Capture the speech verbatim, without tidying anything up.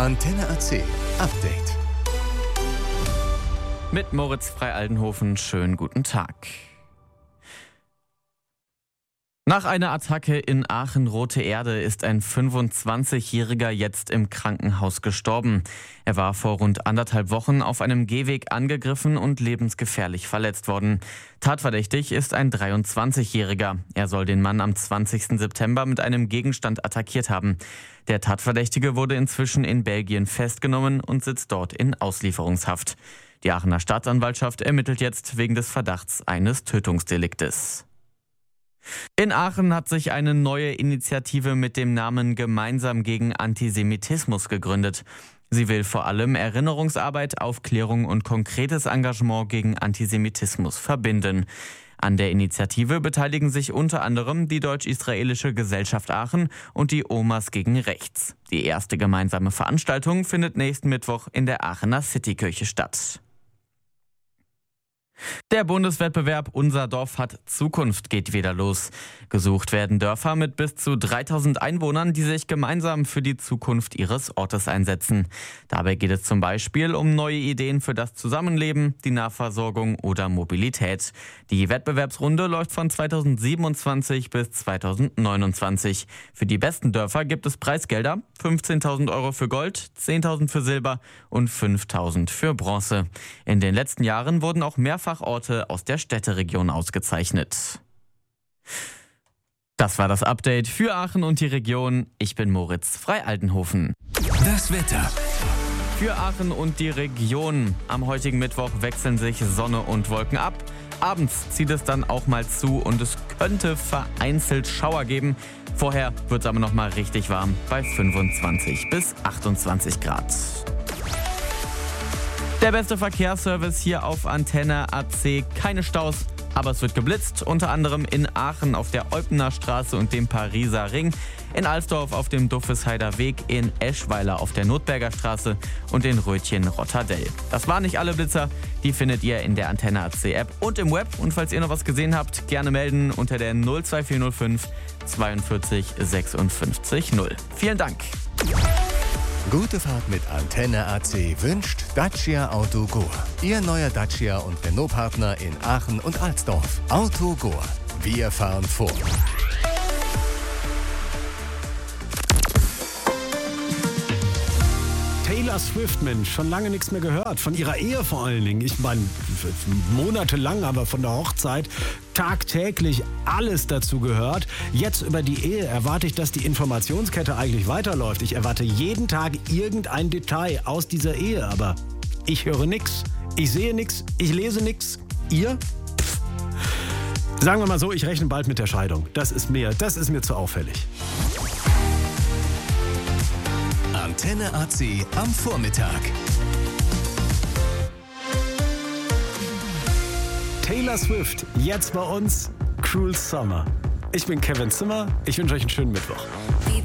Antenne A C Update. Mit Moritz Frei-Aldenhofen, schönen guten Tag. Nach einer Attacke in Aachen-Rote Erde ist ein fünfundzwanzigjähriger jetzt im Krankenhaus gestorben. Er war vor rund anderthalb Wochen auf einem Gehweg angegriffen und lebensgefährlich verletzt worden. Tatverdächtig ist ein dreiundzwanzigjähriger. Er soll den Mann am zwanzigsten September mit einem Gegenstand attackiert haben. Der Tatverdächtige wurde inzwischen in Belgien festgenommen und sitzt dort in Auslieferungshaft. Die Aachener Staatsanwaltschaft ermittelt jetzt wegen des Verdachts eines Tötungsdeliktes. In Aachen hat sich eine neue Initiative mit dem Namen Gemeinsam gegen Antisemitismus gegründet. Sie will vor allem Erinnerungsarbeit, Aufklärung und konkretes Engagement gegen Antisemitismus verbinden. An der Initiative beteiligen sich unter anderem die Deutsch-Israelische Gesellschaft Aachen und die Omas gegen Rechts. Die erste gemeinsame Veranstaltung findet nächsten Mittwoch in der Aachener Citykirche statt. Der Bundeswettbewerb Unser Dorf hat Zukunft geht wieder los. Gesucht werden Dörfer mit bis zu dreitausend Einwohnern, die sich gemeinsam für die Zukunft ihres Ortes einsetzen. Dabei geht es zum Beispiel um neue Ideen für das Zusammenleben, die Nahversorgung oder Mobilität. Die Wettbewerbsrunde läuft von zweitausendsiebenundzwanzig bis zweitausendneunundzwanzig. Für die besten Dörfer gibt es Preisgelder: fünfzehntausend Euro für Gold, zehntausend für Silber und fünftausend für Bronze. In den letzten Jahren wurden auch mehrfach Orte aus der Städteregion ausgezeichnet. Das war das Update für Aachen und die Region. Ich bin Moritz Frei-Aldenhofen. Das Wetter. Für Aachen und die Region. Am heutigen Mittwoch wechseln sich Sonne und Wolken ab. Abends zieht es dann auch mal zu und es könnte vereinzelt Schauer geben. Vorher wird es aber noch mal richtig warm bei fünfundzwanzig bis achtundzwanzig Grad. Der beste Verkehrsservice hier auf Antenne A C. Keine Staus, aber es wird geblitzt. Unter anderem in Aachen auf der Eupener Straße und dem Pariser Ring, in Alsdorf auf dem Duffesheider Weg, in Eschweiler auf der Notberger Straße und in Rötchen-Rotterdell. Das waren nicht alle Blitzer, die findet ihr in der Antenne A C App und im Web. Und falls ihr noch was gesehen habt, gerne melden unter der null zwei vier null fünf zweiundvierzig sechsundfünfzig null. Vielen Dank. Gute Fahrt mit Antenne A C wünscht Dacia Autogor. Ihr neuer Dacia und Renault-Partner in Aachen und Alsdorf. Autogor. Wir fahren vor. Taylor Swift, Mensch, schon lange nichts mehr gehört. Von ihrer Ehe vor allen Dingen. Ich meine, monatelang, aber von der Hochzeit tagtäglich alles dazu gehört. Jetzt über die Ehe erwarte ich, dass die Informationskette eigentlich weiterläuft. Ich erwarte jeden Tag irgendein Detail aus dieser Ehe, aber ich höre nichts. Ich sehe nichts, ich lese nichts. Ihr? Pff. Sagen wir mal so, ich rechne bald mit der Scheidung. Das ist mir, das ist mir zu auffällig. Antenne A C am Vormittag. Taylor Swift, jetzt bei uns Cruel Summer. Ich bin Kevin Zimmer, ich wünsche euch einen schönen Mittwoch.